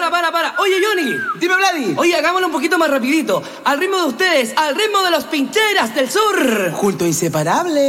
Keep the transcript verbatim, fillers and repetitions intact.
para, para, para. Oye, Johnny. Dime, Vladi. Oye, hagámoslo un poquito más rapidito. Al ritmo de ustedes, al ritmo de los Pincheras del Sur. Junto inseparable.